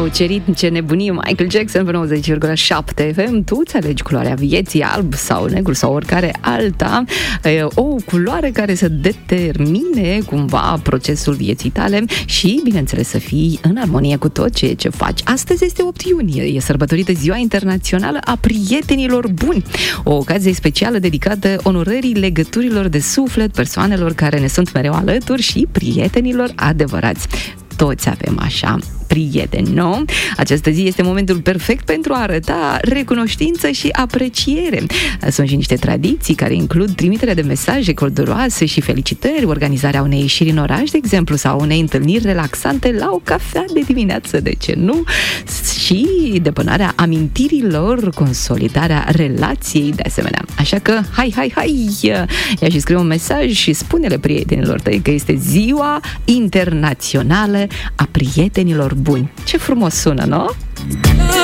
ce nebunie, Michael Jackson pe 90,7 FM. Tu îți alegi culoarea vieții, alb sau negru sau oricare alta, o culoare care să determine cumva procesul vieții tale și, bineînțeles, să fii în armonie cu tot ceea ce faci. Astăzi este 8 iunie, e sărbătorită Ziua Internațională a Prietenilor Buni, o ocazie specială dedicată onorării legăturilor de suflet, persoanelor care ne sunt mereu alături și prietenilor adevărați. Toți avem așa prieteni, nu? Această zi este momentul perfect pentru a arăta recunoștință și apreciere. Sunt și niște tradiții care includ trimiterea de mesaje călduroase și felicitări, organizarea unei ieșiri în oraș, de exemplu, sau unei întâlniri relaxante la o cafea de dimineață, de ce nu? Și depănarea amintirilor, consolidarea relației de asemenea. Așa că, hai, ia și scrie un mesaj și spune-le prietenilor tăi că este Ziua Internațională a Prietenilor Buni. Ce frumos sună, nu?